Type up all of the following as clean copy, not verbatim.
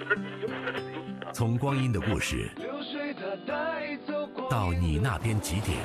从光阴的故事到你那边几点，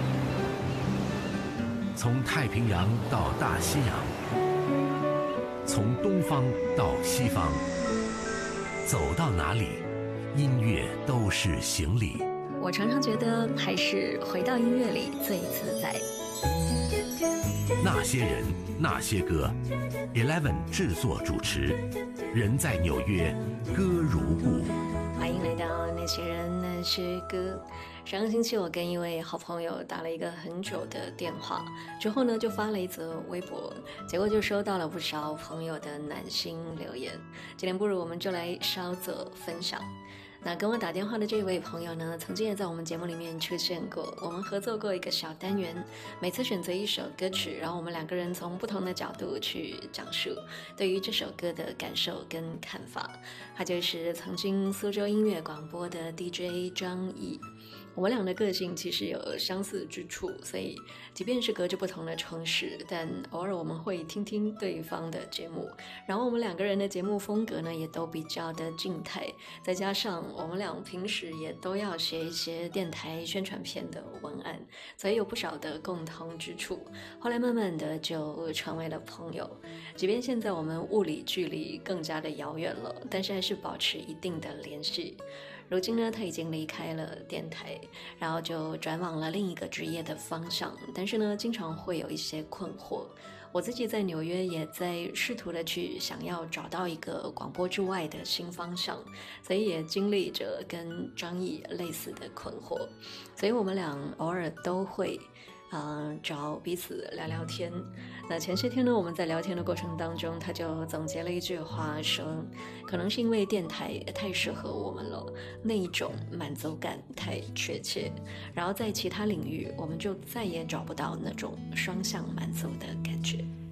从太平洋到大西洋，从东方到西方，走到哪里，音乐都是行李。 我常常觉得还是回到音乐里最自在。 那些人，那些歌 ，Eleven 制作主持，人在纽约，歌如故。 欢迎来到那些人那些歌。上个星期我跟一位好朋友打了一个很久的电话，之后呢就发了一则微博，结果就收到了不少朋友的暖心留言。今天不如我们就来稍作分享。那跟我打电话的这位朋友呢，曾经也在我们节目里面出现过，我们合作过一个小单元，每次选择一首歌曲，然后我们两个人从不同的角度去讲述对于这首歌的感受跟看法。他就是曾经苏州音乐广播的 DJ 张毅。我们俩的个性其实有相似之处，所以即便是隔着不同的城市，但偶尔我们会听听对方的节目。然后我们两个人的节目风格呢，也都比较的静态，再加上我们俩平时也都要写一些电台宣传片的文案，所以有不少的共同之处。后来慢慢的就成为了朋友，即便现在我们物理距离更加的遥远了，但是还是保持一定的联系。如今呢，他已经离开了电台，然后就转往了另一个职业的方向，但是呢，经常会有一些困惑。我自己在纽约也在试图的去想要找到一个广播之外的新方向，所以也经历着跟张毅类似的困惑，所以我们俩偶尔都会找彼此聊聊天。那前些天呢，我们在聊天的过程当中，他就总结了一句话说，可能是因为电台太适合我们了，那一种满足感太确切，然后在其他领域我们就再也找不到那种双向满足的感觉。